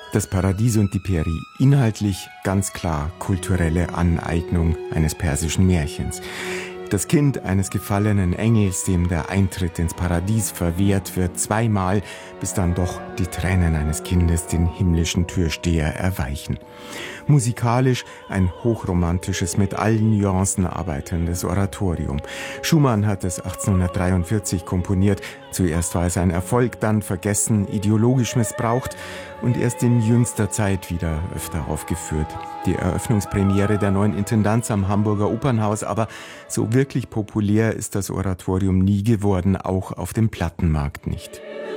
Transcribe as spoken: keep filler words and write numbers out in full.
Das Paradies und die Peri, inhaltlich ganz klar kulturelle Aneignung eines persischen Märchens. Das Kind eines gefallenen Engels, dem der Eintritt ins Paradies verwehrt wird, zweimal, bis dann doch die Tränen eines Kindes den himmlischen Türsteher erweichen. Musikalisch ein hochromantisches, mit allen Nuancen arbeitendes Oratorium. Schumann hat es achtzehnhundertdreiundvierzig komponiert. Zuerst war es ein Erfolg, dann vergessen, ideologisch missbraucht und erst in jüngster Zeit wieder öfter aufgeführt. Die Eröffnungspremiere der neuen Intendanz am Hamburger Opernhaus, aber so wirklich populär ist das Oratorium nie geworden, auch auf dem Plattenmarkt nicht.